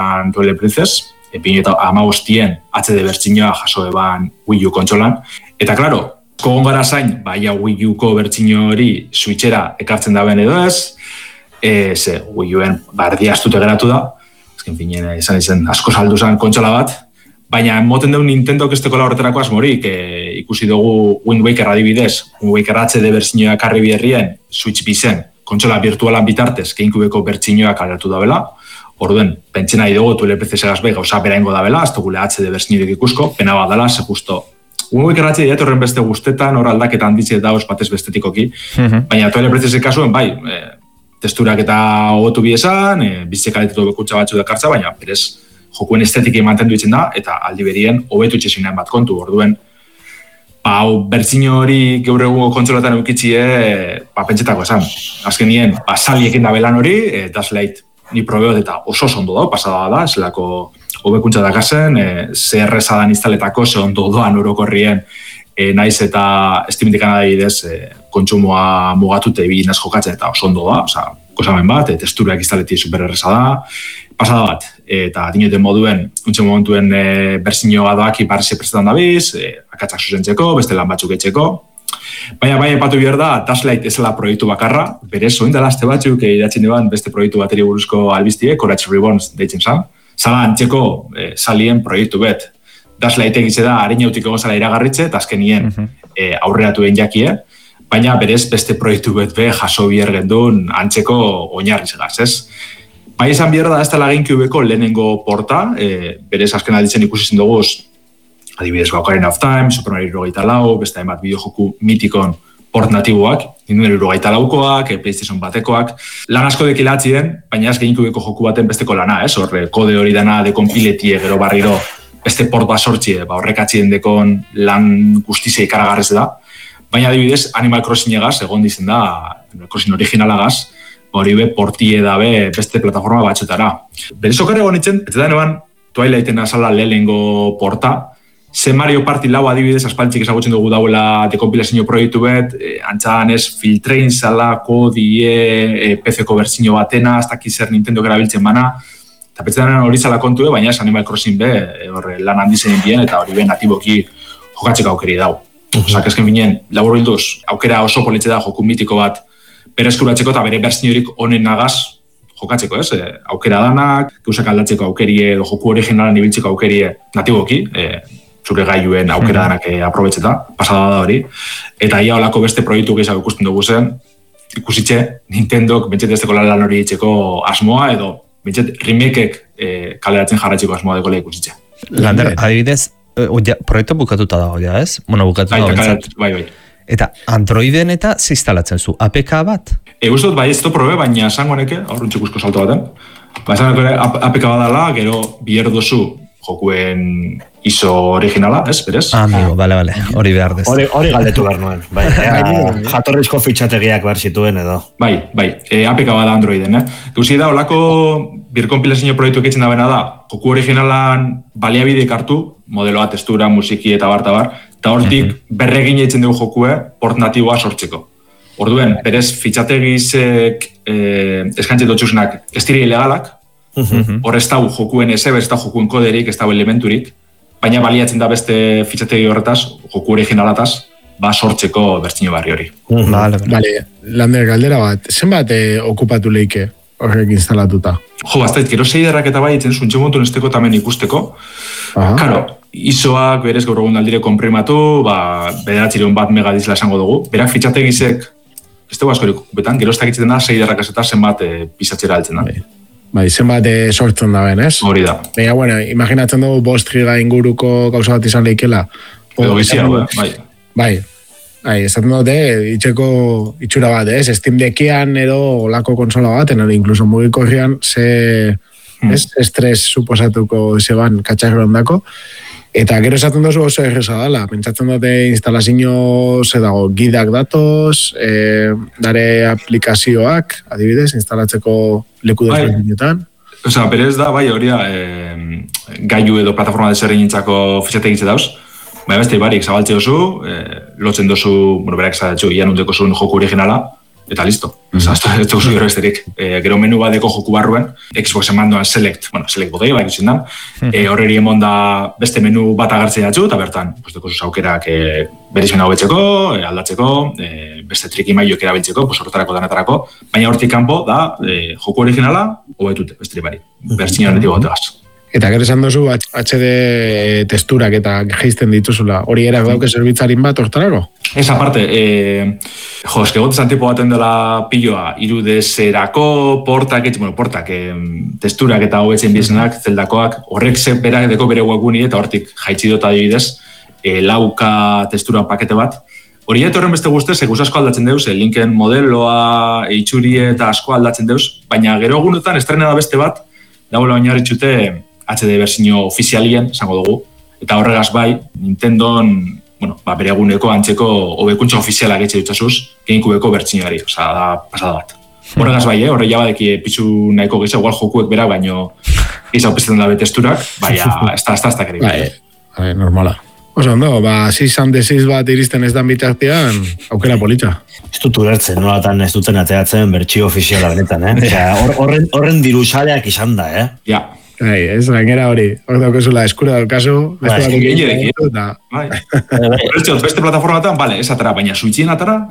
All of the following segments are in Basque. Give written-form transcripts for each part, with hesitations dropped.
Twilight Princess, 2015 HD bertsioa jaso eban Wii U kontsolan. Eta, klaro, kogon gara zain, baina Wii U-ko bertsio hori Switchera ekartzen da ben edo ez, Wii U-en bardiaztute geratu da, ezken finen, izan asko saldu zen kontsola bat, baina moten dugu Nintendo kestekola horretarako asmorik, ikusi dugu Wind Waker adibidez, Wind Waker HD bertsioa karri biherrien, Switch bizen, kontsola virtualan bitartez, GameCube-eko bertsioa kaleratu da bela, orduen, pentsena dugu Twilight Princess egazbe gauza beraingo da bela, ez dugule HD bertsiorik ikusko, pena bat dela, ze justo. Wind Waker HD diatorren beste guztetan, hor aldaketan ditze dauz batez bestetikoki, baina Twilight Princess kasuen, bai, testurak eta hobetu biesan, bizek aletetu bekutsa batzu dakartza, baina berez jokuen estetiki mantendu itzen da, eta aldi berien hobetu itxesinean bat kontu, orduen, hau bertsio hori gaur egungo kontsolatan eukitzie, pentsetako esan. Azken nien, saliekin da belan hori, Dashlight ni probeot eta oso ondo da, pasada da, zelako hobekuntza dakazen, CRS adan instaletako, ze ondo doan orokorrien, naiz eta estimendikan adibidez, kontsumoa mugatute binaz jokatzen eta oso ondo da, oza, kosamen bat, testurak instaleti supererreza da, pasada bat, eta dinoten moduen, untxe momentuen bertsio gadoak iparri prestetan dabiz, akatzak zuzentzeko, beste lan batzuk etxeko. Baina bai epatu behar da, Dashlight ezela proiektu bakarra, berez, oin dela azte batzuk idatzen duan beste proiektu bateri buruzko albiztie, Courage Reborns deitzen zan. Zala antxeko salien proiektu bet. Dashlight egitze da, harin jautik egon zala iragarritze, eta azkenien aurreratuen jakie, baina berez beste proiektu bet be jaso biher gendun antxeko oinarri zegaz, ez? Bai izan behar da, ez dela GameCube-eko lehenengo porta, berez azken alditzen ikusi zindoguz, adibidez Ocarina of Time, Super Mario 64, beste hainbat bideojoku mitikon port natiboak, Nintendo 64koak, PlayStation batekoak, lan asko dekilatzien, baina ez GameCube-eko joku baten besteko lana, ez? Horre, kode hori dana dekonpiletie gero barriro beste port bat sortzie, horrek atzien dekon lan guztizia ikaragarrez da, baina adibidez Animal Crossing egaz, egon dizen da, Animal Crossing originalagaz, hori be portie dabe beste plataforma batxetara. Berezokare egon itzen, ez da neban Twilighten azala lehenengo porta, ze Mario Party lau adibidez aspaltzik ezagutzen dugu dauela dekompilazio proiektu bet, antxadan ez filtrein zala, kodie, PC-ko bertsio batena, ez dakiz zer Nintendo erabiltzen bana, eta petzetan hori zala kontue, baina ez Animal Crossing be, lan handizen bien, eta hori be natiboki jokatzeko aukeri dau. Osak ezken binen, labur bilduz, aukera oso politxe da joku mitiko bat bereskuratzeko eta bere bertsiorik honen nagaz jokatzeko, ez? Aukera danak, gauzak aldatzeko aukerie, edo joku originalan ibiltzeko aukerie natiboki, zure gailuen aukera danak aprobetxeta, pasada da hori. Eta ia olako beste proiektu gehiago ikusten dugu zen, ikusitxe Nintendok bentset ezteko lan hori itxeko asmoa, edo bentset remakeek kaleratzen jarratzeko asmoa dekola ikusitxe. Lander, adibidez, proiektu bukatuta dago, ja, ez? Bueno, bukatuta dago. Bai. Eta Androiden eta instalatzen zu, APK bat? Eguztot, bai, ez to probe, baina esango neke, aurruntxikusko salto baten. Esango neke APK badala, gero biher dozu jokuen ISO originala, ez, berez? Amigo, bale, hori behar dez. Hori galdetu behar nuen, bai. Jatorrizko fitxategiak behar zituen edo. Bai, APK bada Androiden, Gauzi da, olako birkonpilazio proiektu ekitzen da bena da, joku originalan baliabideek hartu, modeloa, testura, musiki eta bar, eta hortik berregin eitzen dugu jokue port natiboa sortzeko. Orduen, berez, fitxategizek eskantzet dutxusenak ez dira ilegalak, hor ez dau jokuen ez da jokuen koderik, ez dau elementurik, baina baliatzen da beste fitxategi horretaz, joku originalataz, sortzeko bertsio barri hori. Vale, Lander, galdera bat, zenbat okupatu leike horrek instalatuta? Jo, baztait, gero seiderrak eta bai itzen zuntxe montun esteko tamen ikusteko. Karo, ISOak berez gaur egun aldire konprimatu, bederatzireun bat megadizla esango dugu. Berak fitxategizek, ez dugu askorik okupetan, gero ez dakitzen da seiderrak eta zenbat pisatzera altzen da. Bai, zenbat sortzen da ben, ez? Hori da. Baina, bueno, imaginatzen dugu 5 giga inguruko gauza bat izan leikela. Edo bizia, bai. Bai, esaten dute, itxura bat, ez? Steam Deckian edo olako konsola bat, edo inkluso mugikorrian estres suposatuko zeban katxarro ondako. Eta gero esaten duzu oso erreza dala. Pentsatzen dute instalazio dago gidak datoz, dare aplikazioak, adibidez, instalatzeko leku desberdinetan. Osa, berez da, bai, hori da, gailu edo plataforma desberdinetzako fitxategitze dauz. Baina beste ibarik zabaltze dozu, lotzen dozu, berak zabaltzu, ian unteko zuen joku originala, eta listo. Ez dugu gero esterik. Gero menu badeko joku barruen, Xboxen mandoan Select botei, bai ikusten da. Horreri emon da beste menu bat agertzen jatzu, eta bertan, deko zuz aukerak berizmena hobetzeko, aldatzeko, beste triki maioek erabiltzeko, horretarako danetarako, baina hortik kanpo da joku originala hobetute, beste bari. Bertzina honetik gotegaz. Eta gero esan duzu HD testurak eta geisten dituzula. Hori erak dauke zerbitzarin bat hortarako? Ez aparte, eske gotezan tipo baten dela piloa, 3DS-erako portak, testurak eta hobetzen bizenak, zeldakoak, horrek berak deko bere webguni eta hortik jaitsi dota adibidez, lauka testura pakete bat. Hori horren beste guztez, eguz asko aldatzen deuz, linken modeloa, itxurie eta asko aldatzen deuz, baina gero egunetan estrena da beste bat, dagoela oinarritxute HD berzio ofizialien, esango dugu, eta horregaz bai, Nintendon, bere eguneko antzeko hobekuntza ofizialak etxe dutzazuz, GameCubeko bertzinioari, da pasada bat. Horregaz bai, horre jabadeki pitzu nahiko gisa, igual jokuek berak, baino izau pizten dabe testurak, baina ez da keri. Bai, normala. Oso ondo, 6 bat iristen ez dan bitartean, aukera politxa. Ez dut ulertzen, nolatan ez duten ateatzen bertsio ofiziala benetan, Horren dirusaleak izan da, Ja. Ez gainera hori, hor daukezula eskura daukazu, beste bat egin eta... Beste plataformatan, ez atara, baina Switchien atara,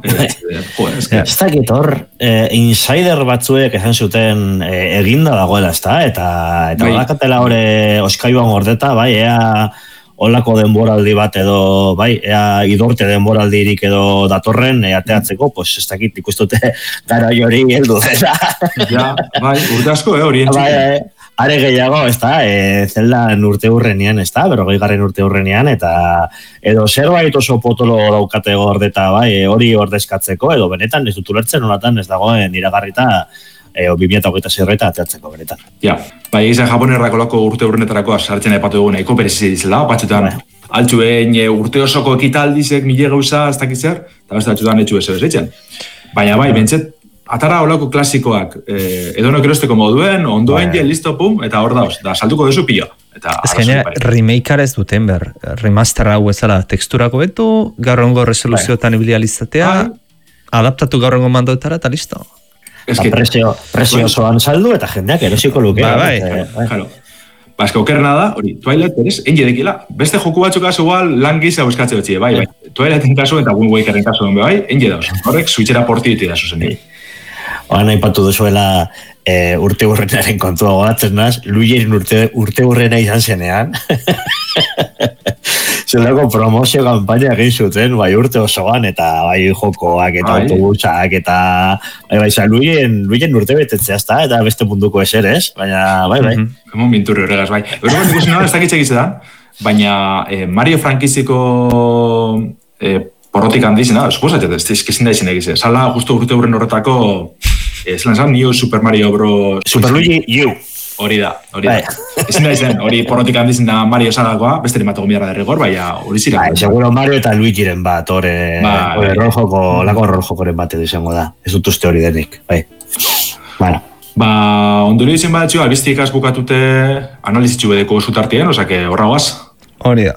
ez dakit hor, insider batzuek esan zuten eginda dagoela, eta badakatela hori oskaiuan gordeta, ea olako denboraldi bat edo, ea idorte denboraldirik edo datorren ateatzeko, ez dakit ikustute gara hori heldu dela. Ja, urte asko, hori entzuten. Are gehiago, Zeldan urte hurrenean, 40. urte hurrenean, eta edo zerbait oso potolo daukate gordeta, hori ordezkatzeko, edo benetan ez dut ulertzen nolatan ez dagoen iragarrita 2026 ateatzeko benetan. Ja, izan japonerrako lako urte hurrenetarako sartzen epatu dugu nahiko berezi dizela, batxutan altxuen urte osoko ekitaldizek mile gauza ez dakitzer, eta beste batxutan etxu ez ezetzen. Baina bentzet, atara holako klasikoak, edonok erosteko moduen, ondoen listo, pum, eta hor dauz, da salduko dezu pilo. Ez gaina, remakeara ez duten ber, remaster hau ezala teksturako betu, gaur ongo resoluzioetan ibilializatea, adaptatu gaur ongo mandoetara, eta listo. Presio osoan saldu, eta jendeak erosiko luke. Ez que okerrena da, hori, Twilight berez, engedekila, beste joku batzuk azu igual lan giza buskatze betxie, Twilighten kasu eta Wind Wakeren kasu engedauz, horrek switchera porti ditu da zuzen. Nahi patu duzuela urte hurrenaren kontua gogatzen naz, Luiren urte hurrena izan zenean. Zelako promozio kampaina egin zuten, urte osoan, eta jokoak, eta autobusak, eta Luiren urte betetzea, eta beste munduko eser, ez? Baina, Hemon binturri horregaz, Horregan ikusi nola ez dakitxe gizetan, baina Mario frankiziko porrotik handizena, eskuzatzen, ez kezin da izan egize. Sala, justo urte hurren horretako, zelan zan, New Super Mario Bros. Super Luigi U. Hori da. Ezin da izan, hori porrotik handizena da Mario salakoa, beste rimatuko miarra derrigor, hori zirak. Seguro Mario eta Luigiren bat, lako roljokoren bat edo izango da. Ez dut uste hori denik, Ondori izan badatxo, albizti ikaz bukatute analizitxu bedeko zutartien, osake horra guaz. Hori da.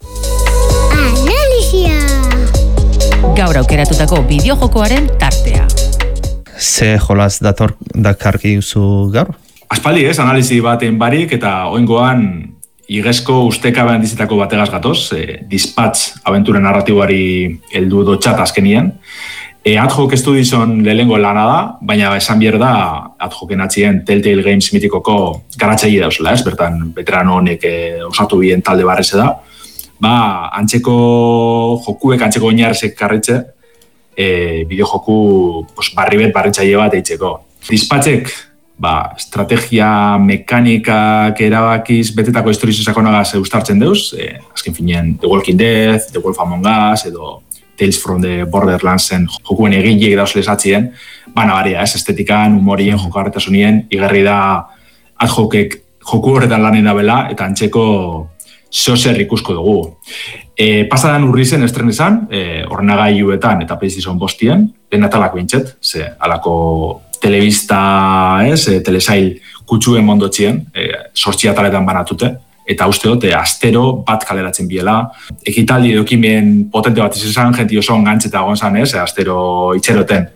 Gaur aukeratutako bideojokoaren tartea. Ze jolaz dakarki duzu gaur? Aspaldi analizi baten barik eta oingoan igezko ustekabe handizitako bategaz gatoz, Dispatch abentura narratiboari heldu dotxat azkenien. Adhoc Studiosen lehengo lana da, baina esan bier da Adhocen atzien Telltale Games mitikoko garatzaile dauzela, bertan veterano honek osatu bien talde barreze da. Antzeko jokuek, antzeko oinarrezek karritze, bideojoku barritzaile bat eitzeko. Dispatchek, estrategia mekanikak erabakiz betetako historizo sakonagaz eustartzen deuz, azken finean The Walking Dead, The Wolf Among Us, edo Tales from the Borderlandsen jokuen egileek dauzlez atzien, nabaria, estetikan, humorien, joko harretasunien, igarri da Adhocek joku horretan lanen dabela, eta antzeko zozer ikusko dugu. Pasadan urrizen estren izan, ordenagailuetan eta PlayStation 5-ien, lehen atalak bintxet, alako telebista, telesail kutsuen mondotxien, 8 ataletan banatute, eta uste dut, astero bat kaleratzen biela. Ekitaldi edokimen potente bat izan, jenti oso ongantzeta egon zan, astero itxeroten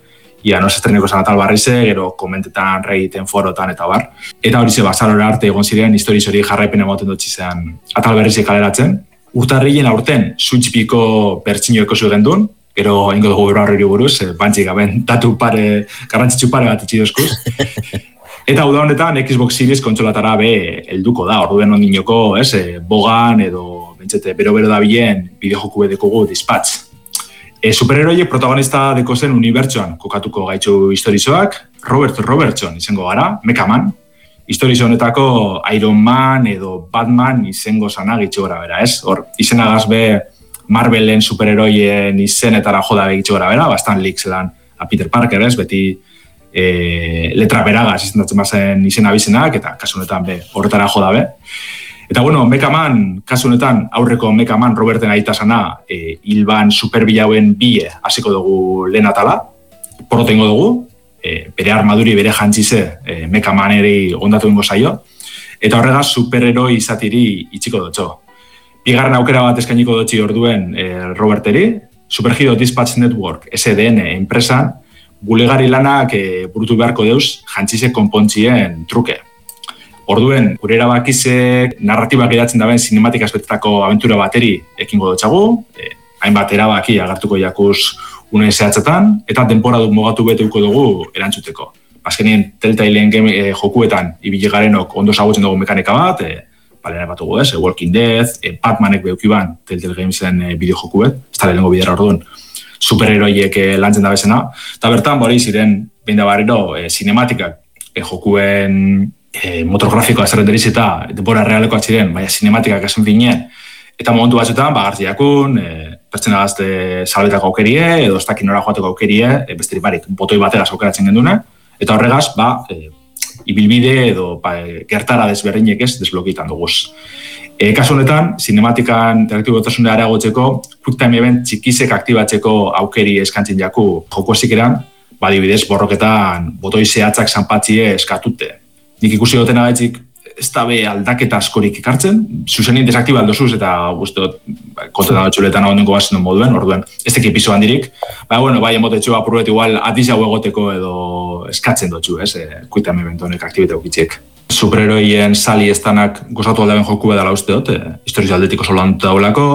ia no estreneko zan atal barrize, gero komentetan, Redditen, forotan eta bar. Eta hori ze bazalora arte egon ziren historiz hori jarraipen ematen dut zean atal berrize kaleratzen. Urtarrilen aurten Switchpiko bertsinioeko zuen duen, gero ingo dugu berrarri buruz, bantzik gaben datu pare, garrantzitsu pare bat itxidozkuz. Eta uda honetan Xbox Series kontsolatara helduko da, orduen ondinoko, bogan edo bentsete bero-bero da bilen bideojoku dekogu Dispatch. Superheroiek protagonista deko zen unibertsuan kokatuko gaitxu historizoak, Robert Robertson izango gara, Mecha Man. Historizo honetako Iron Man edo Batman izango zana gitxo gara bera, ez? Hor, izenagaz be Marvelen superheroien izenetara joda begitxo gara bera, bastan lik zelan a Peter Parker, ez? Beti letra beragaz izendatzen bazen izen abizenak, eta kasu honetan be horretara joda be. Eta bueno, Mecha Man, kasu honetan aurreko Mecha Man Roberten aita sana, hilban superbilauen bie hasiko dugu lehen atala, porotengo dugu, bere armaduri, bere jantzize Mecha Maneri ondatu ingo zaio, eta horregaz superheroi izatiri itxiko dutxo. Bigarren aukera bat eskainiko dutxi orduen Roberteri, Superhero Dispatch Network, SDN enpresan, bulegari lanak burutu beharko deuz jantzize konpontzien truke. Orduen, gure erabakizek narratibak edatzen daben sinematikaz betetako abentura bateri ekingo dutxagu, hainbat erabaki agartuko jakuz une zehatzetan, eta denpora dut mogatu beteuko dugu erantzuteko. Azkenien, Telltaileen jokuetan ibile garenok ondo zagutzen dugu mekanika bat, balena batugu ez, Walking Dead, Batmanek beukiban Telltale Gamesen bideojokuet, ez da lehenengo bidera orduan, superheroiek lantzen da bezena, eta bertan, bori ziren, behin da barrero, sinematikak jokuen motorgrafikoa zerrenderiz eta denbora realekoak ziren, baina sinematikak esan finien, eta momentu batzuetan, gartziakun, pertsena gazte salbetako aukerie, edo ez dakin nora joateko aukerie, besterik barik, botoi bateraz aukeratzen gendune, eta horregaz, ibilbide edo gertara desberdinek ez desblokitan duguz. Kasu honetan, sinematikan interaktibotasunea areagotzeko, quick time event txikizek aktibatzeko aukeri eskantzen jaku joko ezikeran, badibidez borroketan botoi zehatzak zanpatzie eskatute. Nik ikusi dutena betzik, ez da be aldaketa askorik ekartzen, zuzenin desaktiba aldozuz eta guztot kontena dutxuletan ahondenko bazen moduen, orduen, ez teki epizo handirik, bai emotetxo apurbet igual atizau egoteko edo eskatzen dutxu, quick time event honek aktibite okitziek. Superheroien sali estanak gozatu aldaben joku bedala uste dut, historiz aldetiko solantu daulako,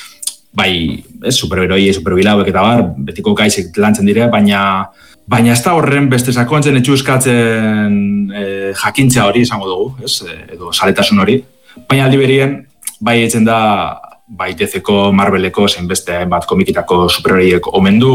bai, superheroi, superbilauek eta bar, betiko gaizek lantzen dire, baina ez da horren beste sakontzen etxuzkatzen jakintzea hori izango dugu, edo saletasun hori. Baina aldi berien, bai etzen da, bai DC-ko, Marveleko, zein beste bat komikitako superheroiek omendu,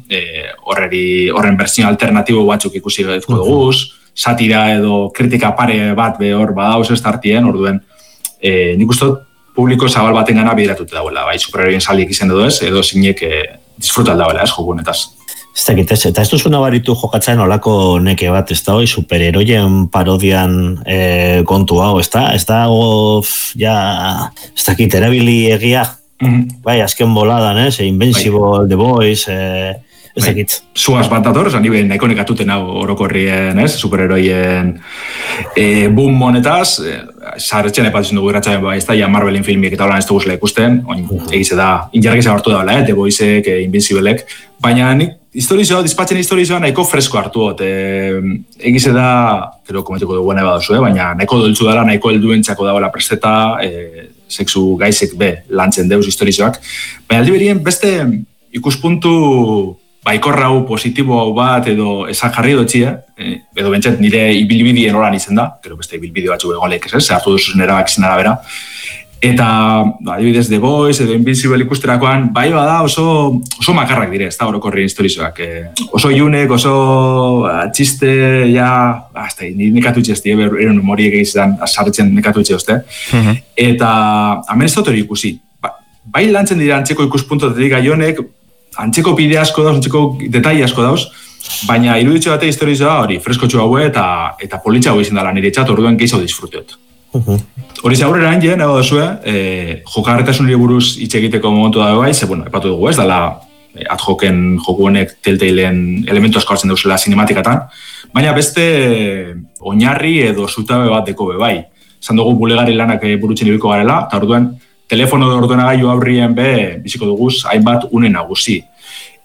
horren berzio alternatibo batzuk ikusi gaizko duguz, satira edo kritika pare bat behor badauz ez tartien, orduen nik ustot publiko zabal baten gana bideratute dauela, bai superheroien saliek izan edo zinek disfrutal dauela, joku honetaz. Ez dakit ez, eta ez duzu nabaritu jokatzen olako neke bat, ez da hoi superheroien parodian kontu hau, ez dago, ez dakit, erabili egia, bai, azken boladan, Invincible, The Boys, ez dakit. Zuaz bat dator, esan nire nahiko nekatuten hau orokorrien, superheroien boom monetaz, zarretxen epatzen dugu irratxaben, ez da, Marvelin filmiek eta holan ez duguzela ikusten, egize da, injargize hartu da, The Boysek, Invinciblek, baina nik dispatchen historizoa nahiko fresko hartu dut. Egize da, gero komentiko dugu nahi badozu, baina nahiko doltzu dela, nahiko helduentzako dagoela presteta, sexu gaizek lantzen deuz historizoak. Baina aldi berien beste ikuspuntu baikorrau positibo bat edo esan jarri dutxi, edo bentset nire ibilbidien horan izen da, gero beste ibilbide batzu egon lehik ez, hartu duzuzen erabak izan arabera. Eta, adibidez, The Boys edo Invincible ikusterakoan, bai bada oso makarrak dire, ez da orokorrien historizoak. Oso iunek, oso txiste, nekatutxe ez die, eron humoriek egizan, sartzen nekatutxe ozte. Eta, hemen ez dut hori ikusi. Bai lantzen dira antzeko ikuspuntotetik gaionek, antzeko pide asko dauz, antzeko detai asko dauz, baina iruditxe bate historizoa hori, fresko haue eta politxa hau izan dela nire txat, orduen gehiago disfruteot. Hori aurrera handien, ego duzue, jokarretasun buruz hitz egiteko momentu da bai, epatu dugu ez, dala ad hocen joku honek Telltaleen elementu asko hartzen duzela sinematikatan, baina beste oinarri edo zutabe bat deko bai. Zan dugu bulegari lanak burutzen ibiko garela, eta orduan telefono orduenagailu aurrien biziko duguz hainbat une nagusi.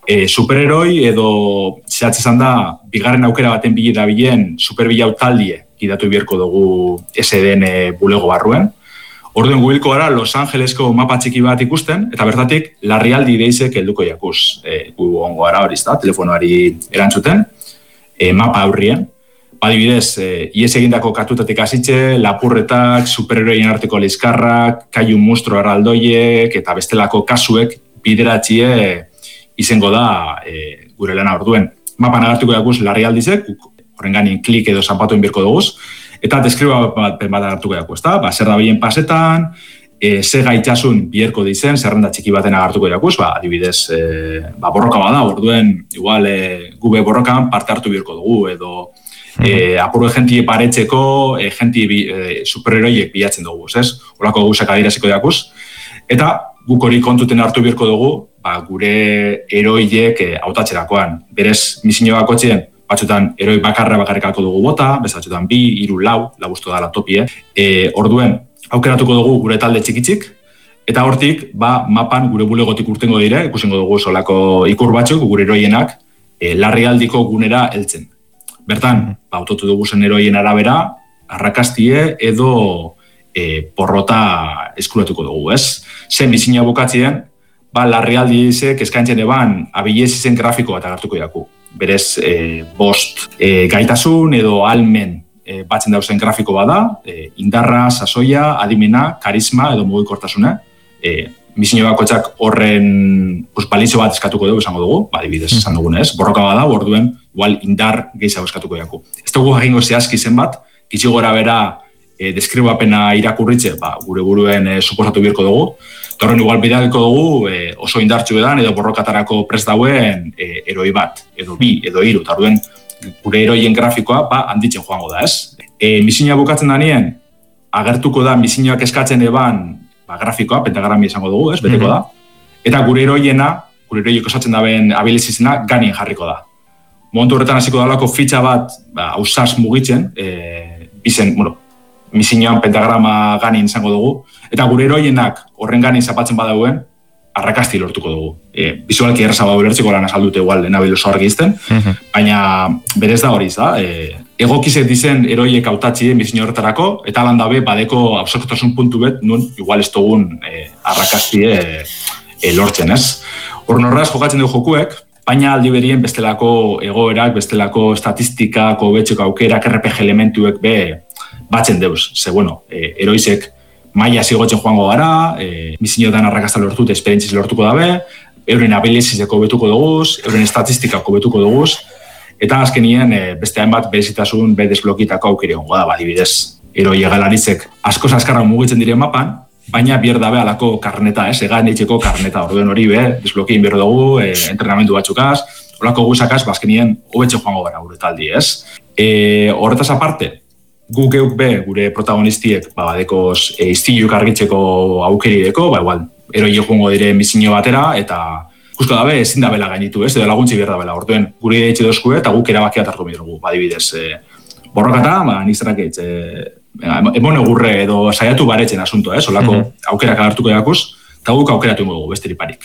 superheroi edo zehatz izan da, bigarren aukera baten bila dabilen superbilau taldie gidatu bierko dugu SDN bulego barruen. Orduen gubilko gara Los Angelesko mapa txiki bat ikusten, eta bertatik larrialdi deizek helduko jakuz. Gu ongo gara hori da, telefonoari erantzuten, mapa aurrien. Adibidez, ies egindako katutatik hasitze, lapurretak, superheroien arteko liskarrak, kaiun monstro arraldoiek, eta bestelako kasuek bideratxie izango da gure lana orduen. Mapan agartuko jakuz larrialdizek, horren ganin klik edo zanpatuen birko duguz, eta deskriba bat agartuko jakuz, zer da bien pasetan, ze gaitasun bierko dizen, zerrenda txiki baten agartuko jakuz, adibidez, borroka bada, orduen, igual, gube borrokan parte hartu bierko dugu, edo apurue jentie paretzeko, jentie superheroiek bilatzen dugu, ez? Horako guzak adiraziko jakuz, eta guk hori kontuten hartu bierko dugu, gure heroiek hautatzerakoan. Berez, misio bakotxien, batzutan heroi bakarrekako dugu bota, bezatzutan 2, 3, 4, lagustu da la topie. Orduen, aukeratuko dugu gure talde txikitzik, eta hortik, mapan gure bulegotik urtengo dire, ikusengo dugu solako ikur batzuk, gure heroienak, larrialdiko gunera heltzen. Bertan, autotu dugu zen heroien arabera, arrakastie edo porrota eskuratuko dugu, ez? Zen bizina bukatzien, larrialdi izek eskaintzen eban abilez izen grafiko bat agartuko jaku. Berez, bost gaitasun edo almen batzen dauzen grafiko bada, indarra, sasoia, adimena, karisma edo mugikortasuna. Bizina bakotxak horren balizio bat eskatuko dugu esango dugu, adibidez esan dugunez, borroka bada, orduen igual indar gehiago eskatuko jaku. Ez dugu jakingo zehazki zen bat, gitxi gora bera deskribapena irakurritze, gure buruen suposatu birko dugu. Horren igual bidaliko dugu oso indartxu edan edo borrokatarako prest dauen heroi bat, edo 2, edo 3, eta orduen gure heroien grafikoa handitzen joango da, ez? Misina bukatzen danien, agertuko da misinoak eskatzen eban grafikoa, pentagrami izango dugu, ez? Beteko da. Eta gure heroiek osatzen daben abilizizena ganin jarriko da. Momentu horretan hasiko dalako fitxa bat ausaz mugitzen, misinoan pentagrama ganin izango dugu, eta gure heroienak horren ganin zapatzen badauen, arrakasti lortuko dugu. Bizualki errazago ulertzeko lan azaldute igual nabil oso argi izten, baina berez da hori, egokizet dizen heroiek hautatzi misino horretarako, eta lan dabe badeko absortotasun puntu bet, nun igual ez dugun arrakasti lortzen, ez? Horren horraz jokatzen dugu jokuek, baina aldi berien bestelako egoerak, bestelako statistikako betxeko aukerak, RPG elementuek batzen deuz. Ze, heroizek maia zigotzen joango gara, misioetan arrakasta lortut, esperientziz lortuko dabe, euren abilizizeko betuko duguz, euren statistikako betuko duguz, eta azkenien beste hainbat berezitasun desblokitako aukere hongo da, adibidez. Heroi egalaritzek askoz azkarra mugitzen diren mapan, baina bier dabe alako karneta, egan eitzeko karneta, orduen hori desblokein behar dugu, entrenamendu batzukaz, horako guzakaz, azkenien hobetxe joango gara gure taldi, ez? Horretaz aparte, guk euk gure protagonistiek badekoz iztiluk argitzeko aukeri deko, igual, heroi joango dire misio batera, eta justo dabe ezin dabela gainitu, ez? Edo laguntzi behar dabela, orduen guri deitxe dozkue, eta guk erabakia tarko dugu, adibidez. Borrokata, nik zerak eitz, emon egurre edo saiatu baretzen asunto, ez? Olako aukerak agartuko jakuz, eta guk aukeratu dugu, besteri-parik.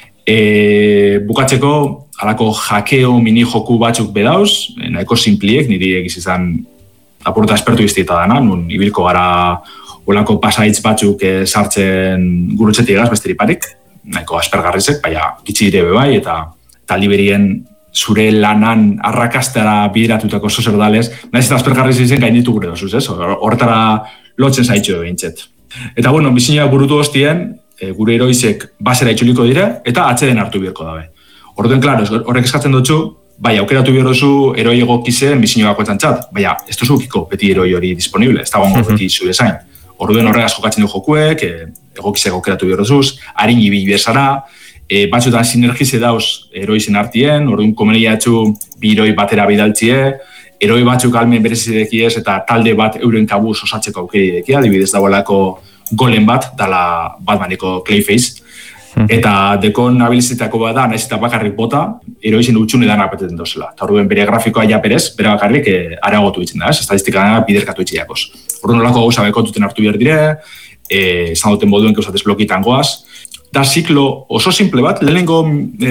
Bukatzeko, alako hakeo mini joku batzuk bedauz, nahiko simpliek, niri egiz izan apurta espertu iztieta dana, nun ibilko gara olako pasaitz batzuk sartzen gurutxeti egaz besteri-parik, nahiko aspergarrizek, baina gitsi dire bai, eta liberien zure lanan arrakastara bideratutako zozerdales, nahiz eta aspergarriz izen gainitu gure dozuz, ez? Horretara lotzen zaitxo behintzet. Eta, bizina burutu hostien, gure heroizek basera itxuliko dire, eta atzeden hartu bierko dabe. Orduen, klaro, horrek eskatzen dutxu, bai, aukeratu behar duzu heroi egokizen bizino bakoetan txat, baina ez duzukiko beti heroi hori disponible, ez da gongo beti zure zain. Orduen horregaz jokatzen du jokuek, egokizek aukeratu behar duzuz, harin ibi bezara, batzutan sinergize dauz heroizen artien, orduan komeria etxu bi heroi batera bidaltzie, heroi batzuk almen berezidekiez eta talde bat euren kabuz osatzeko aukeridekia, adibidez dagoelako golen bat, dala Batmaneko Clayface, eta dekon abilizitako bat da, nahiz eta bakarrik bota, heroizen utxune dana apeteten dozela. Eta orduen bere grafikoa ja berez, bere bakarrik areagotu ditzen da, estadistika dana biderkatu itxiakos. Orduan olako gauza bekontuten hartu behar dire, esan duten moduen keuzat desblokitan goaz, da ziklo oso simple bat, lehenengo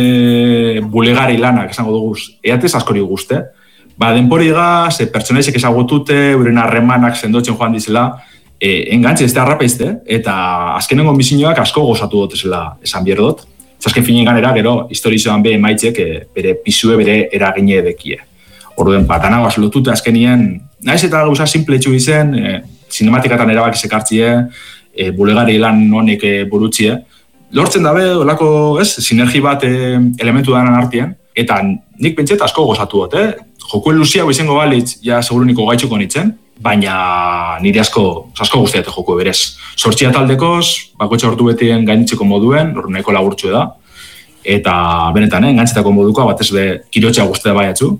bulegari lanak esango duguz, eatez askori guzte. Denporigaz, pertsonaizek ezagutute, euren harremanak sendotzen joan dizela, engantzi ez da harrapeizte, eta azkenengo bizinoak asko gozatu dutezela esan bierdot. Azken finen ganera, gero, historizoan be emaitzek bere pisue, bere eragine edekie. Orduen, danagoaz lotute azkenien, naiz eta gauza simple etxu izen, sinematikatan erabak izekartzie, bulegari lan honek burutzie. Lortzen dabe, olako, sinergi bat elementu danan artien, eta nik pentset asko gozatu dut, Jokuen luzia izango balitz, ja seguruniko gaitxuko nintzen, baina nire asko guztiate joku berez. Sortxia taldekoz, bakotxa ordu betien gainitzeko moduen, nahiko laburtxu da, eta benetan, gaintzetako modukoa, batez be, kirotxea guztia baiatzu,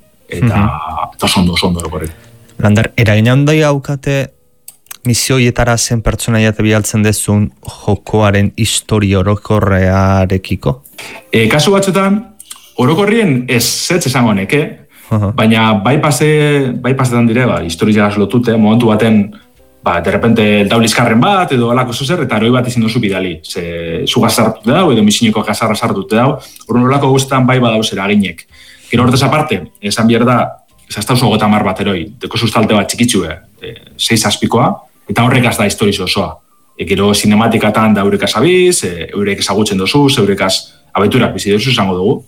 eta sondo orokorrik. Lander, eragin handai haukate misioietara zen pertsonaiate bialtzen dezun jokoaren historia orokorrearekiko? Kasu batzuetan, orokorrien ez esango neke, baina baipasetan dire, historizagaz lotute, momentu baten, de repente daulizkarren bat, edo alako zozer, eta eroi bat izin dozu bidali. Zu gazartute dau, edo misineko gazarra sartute dau, horren olako guztetan bai badauz eraginek. Gero hortez aparte, esan bierda, ezazta oso gotamar bat eroi, deko sustalte bat txikitsue, 6 azpikoa, eta horrekaz da historizo osoa. Gero sinematikatan da eurekaz abiz, eurek ezagutzen dozuz, eurekaz abeturak bizi dozuz esango dugu.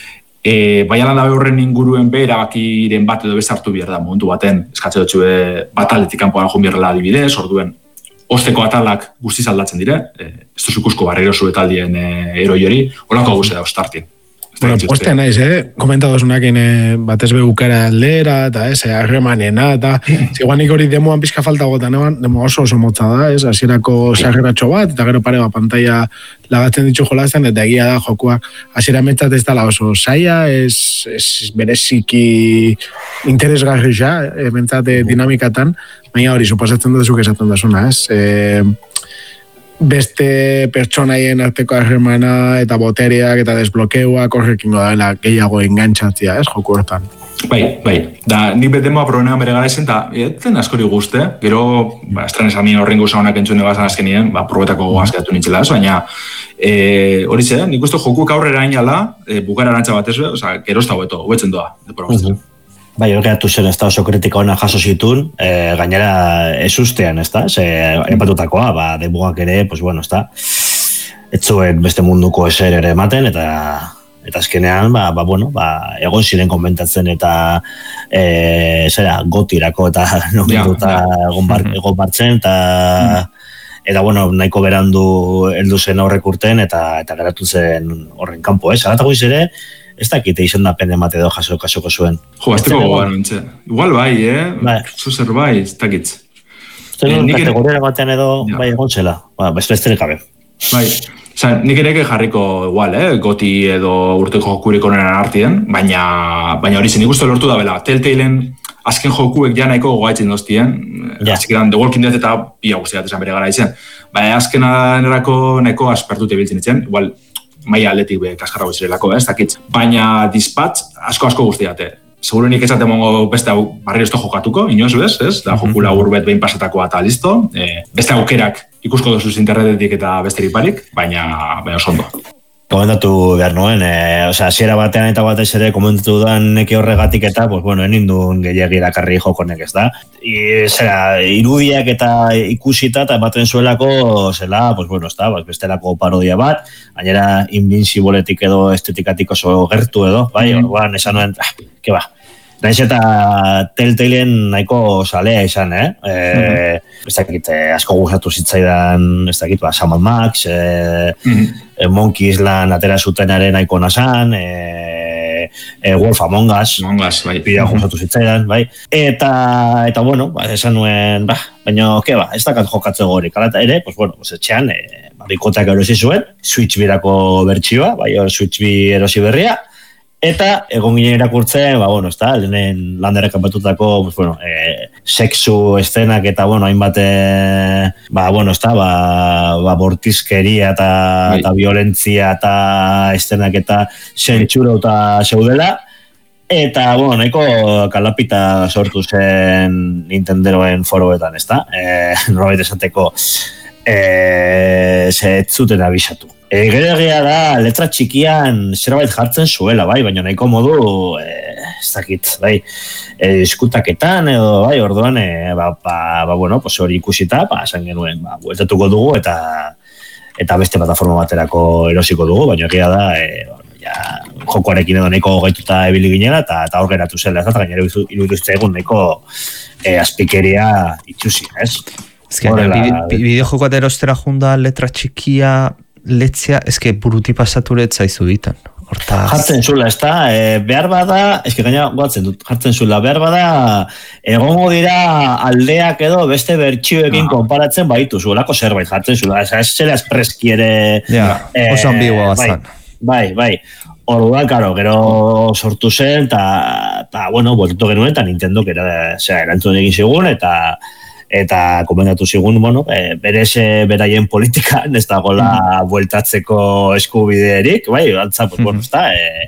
Baina lan dabe horren inguruen be erabakiren bat edo bezartu behar da momentu baten eskatze dutxu bat aldetik kanpoan joan beharrela adibidez, orduen osteko atalak guztiz aldatzen dire, ez duzukusko barrero zuetaldien eroi hori, horako guze da ostartien. Bueno, postea naiz, komentadozunak batez behukara aldera, eta harremanena, eta ziguanik hori demoan pizka falta gota, demo oso motza da, hasierako sarreratxo bat, eta gero pare bat pantalla lagatzen ditu jolazten, eta egia da jokuak hasiera metzat ez dala oso saia, ez bereziki interesgarri ja, mentzat dinamikatan, baina hori, suposatzen duzuk esaten dazuna, beste pertsonaien arteko harremana eta botereak eta desblokeuak horrekin dela gehiago engantzatzia, joku hortan. Bai. Da, nik betemoa problemean bere gara ezen, eta eten askori guzte. Gero, estren esan nien horrengo zaunak entzune bazan azkenien, probetako azkeatu nintzela, baina hori ze, nik uste jokuek aurrera inala, bukara arantza batez, gero ez da hobetzen doa. Bai, horreatu zen ez da oso kritika hona jaso zitun, gainera ez ustean, ez da? Epatutakoa, demugak ere, pues bueno, ez da? Ez zuen beste munduko eser ere ematen, eta azkenean, egon ziren konbentatzen eta gotirako eta nogituta egon bartzen, eta nahiko berandu heldu zen horrek urten, eta geratu zen horren kanpo, ez? Aratago ere, ez dakite izan da pende emate edo jasoko zuen. Jo, azteko gogan ontsa. Igual bai, Zuzer bai, ez dakitz. Kategoriara batean edo bai egon zela. Beste gabe. Bai, nik ere jarriko igual, goti edo urteko jokurik honen artien, baina hori zen ikustu lortu da bela. Telltalen azken jokuek ja nahiko goaitzen doztien, azkeran The Walking Dead eta pia guztiak esan bere gara izen. Baina azkenerako nahiko aspertute biltzen itzen, igual, maia aldetik kaskarra guztirelako, ez dakitz. Baina Dispatch asko guztiate. Segurunik esaten mongo beste barriro esto jokatuko, inoz bez, ez? Da joku lagur bet behin pasatakoa eta listo. Beste aukerak ikusko dozuz internetetik eta besterik barik, baina oso ondo. Komentatu behar nuen, hasiera batean eta batez ere komentatu dan neke horregatik eta, enindun gehiagi dakarri jokonek, ez da? Irudiak eta ikusita eta baten zuelako zela, ez da, bestelako parodia bat, gainera Invincibleetik edo estetikatik oso gertu edo, bai, orduan esan nuen, ke ba, naiz eta Telltalen nahiko salea izan, ez dakit, asko gustatu zitzaidan, ez dakit, Sam & Max, Monkey Island atera zutenaren nahiko nazan, Wolf Among Us, pira gustatu zitzaidan, bai. Eta esan nuen, baina, ez dakat jokatze gorik, alata ere, etxean, bikotak erosi zuen, Switch birako bertsioa, bai, Switch bi erosi berria, eta egon ginen irakurtzen, ez da, lehenen landerek apatutako, sexu estenak eta, hainbat, ez da, bortizkeria eta violentzia eta estenak eta sentsura eta zeudela, eta, nahiko kalapita sortu zen Nintendoen foroetan, ez da, norbait esateko, ez zuten abisatu. Gero egia da, letra txikian zerbait jartzen zuela, bai, baina nahiko modu, ez dakit, bai, diskutaketan edo, bai, orduan, bueno, pues hori ikusita, esan genuen, bueltatuko dugu eta beste plataforma baterako erosiko dugu, baina egia da, jokoarekin edo nahiko gaituta ebili ginela eta hor geratu zela, eta gainera iruditza egun nahiko azpikeria itxusi, ez? Ez que bideojokoa erostera junda letra txikia letzea, ez que buruti pasaturet zaizu ditan. Jartzen zula, ez da, behar bada, ez que gaina guatzen dut, jartzen zula, behar bada, egongo dira aldeak edo beste bertxioekin konparatzen baitu zuelako zerbait jartzen zula, ez zela espreski ere... oso ambigua bazan. Bai. Orduan, karo, gero sortu zen, eta bueno, voltetu genuen, eta Nintendo erantzun egin zigun, eta komentatu zigun, bueno, berez beraien politikan ez dagoela bueltatzeko eskubiderik, bai, antza, pues, bueno, ez da,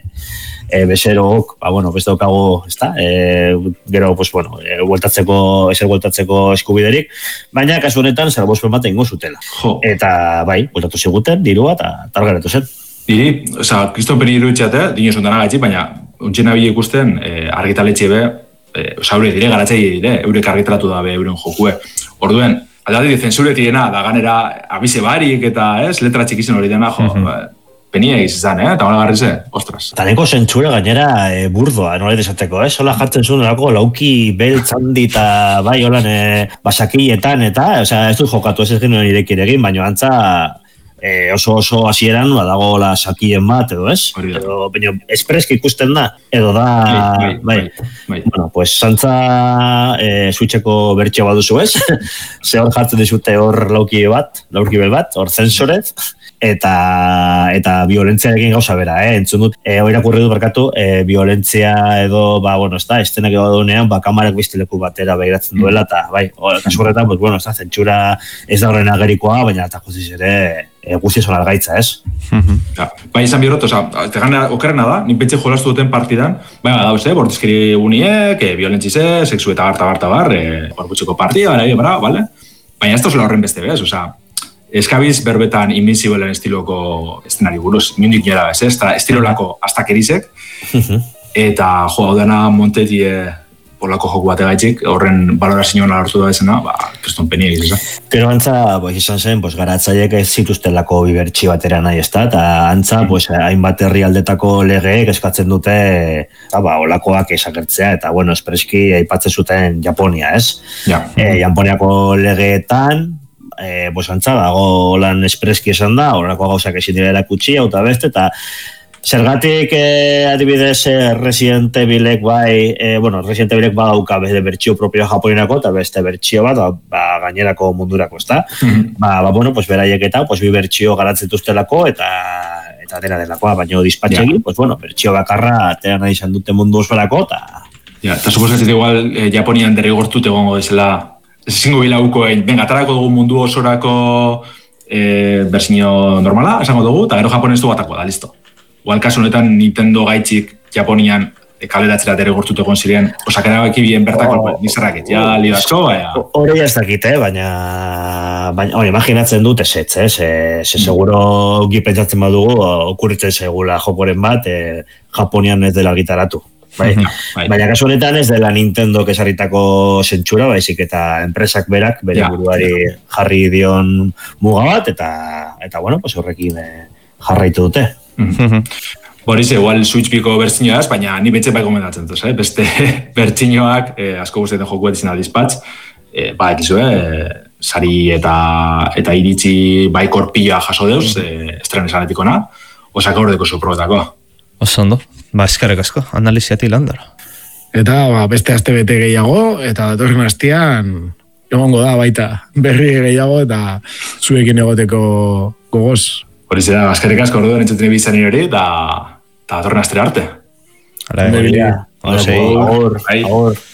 bezerok, bueno, beste daukagu, ez da, gero, pues, bueno, bueltatzeko eskubiderik, baina kasu honetan, salbospen bat egingo zutela. Eta, bai, bueltatu ziguten, dirua, eta targaratu zen. Kriston peri iruditxate, dinosun dana gaitxik, baina untxena bile ikusten, argitaletxe be, haure dire, garatzei dire, eurek argitaratu dabe euren jokue. Orduen, aldati zensuret irena, da ganera abize barik eta, letra txikizen hori dena, penia izan, eta mala garrize, ostras. Taneko zentsura gainera burdoa, nola desateko, Hola jartzen zuen orako lauki beltz handi eta bai, holan basakietan eta, ez du jokatu ez genuen irekiregin, baina antza oso hasieran dago la sakien bat edo, ez? Edo, baina espreski ikusten da, edo da, bai. Bueno, pues santza switcheko bertxeo baduzu, ez? Ze hor jartzen dizute hor lauki bel bat, hor zensorez, eta violentziarekin gauza bera, entzun dut, irakurri dut barkatu, violentzia edo, bueno, ez da, estenak edo dunean, kamarak biztileku batera behiratzen duela, eta, bai, kasu horretan, pues, bueno, ez da, zentsura ez da horren agerikoa, baina eta guztiz ere, guztiz hona gaitza, ez? Bai, izan bihorot, te gana okerrena da, nik pentsa jolastu duten partidan, bai, dauz, bortizkeri uniek, violentzize, sexu eta bar, borgutxeko partida, bale? Baina ez da horren beste bez, eskabiz berbetan Invincibleen estiloko estenari buruz, mindik nera bez, estilolako astakerizek, eta hau dena Montetie polako joku bate gaitxik, horren balorazioan hartu da bezena, kriston penia izan. Pero antza, izan zen, garatzaiek ez zituztelako bibertsi batera nahi ez da, eta antza, hainbat herrialdetako legeek eskatzen dute, olakoak esakertzea, eta, bueno, espreski aipatzen zuten Japonia, ez? Japoniako legeetan, antza, dago holan espreski esan da, horako gauzak ezin dira erakutsi, eta beste, eta zergatik adibidez Resident Evilek Resident Evilek badauka beste bertsio propioa japoninako eta beste bertsio bat gainerako mundurako, ezta? Bueno, beraiek eta bi bertsio garatzen duztelako eta dena delakoa, baina dispatxegi, bertsio bakarra atera nahi izan dute mundu osorako eta suposatzen igual Japonian derrigortut egongo desela ezingo bilauko venga, atarako dugu mundu osorako bertsio normala, esango dugu, eta gero japonez du batako da, listo. Oal kasu honetan Nintendo gaitxik Japonian kaleratzera derrigortut egon ziren, osakera baki bien bertako nizarraket, li dasko, hori ez dakit, baina imaginatzen dut ezetz, seguro gipentzatzen badugu, okurritzen segula jokoren bat, Japonian ez dela gitaratu. Baina kasu honetan ez dela Nintendo kesarritako zentsura, baizik eta enpresak berak, bere buruari jarri dion muga bat, eta bueno, horrekin jarraitu dute. Boris, igual Switch biko bertzinioaz, baina ni betxe bai gomendatzen duz, beste bertzinioak asko guztietan joku bat izan dispatx, ekizu, sari eta iritzi bai korpila jaso deuz, estren esanetikona, osak horreko zuprobetako. Oso ondo, eskerrik asko, analiziati landara. Eta beste aste bete gehiago, eta datorren astean egongo da baita berri gehiago, eta zuekin egoteko gogoz. Hori zera, eskerrik asko orduan entzuten bizan hori, eta datorren astera arte. Hala, agur.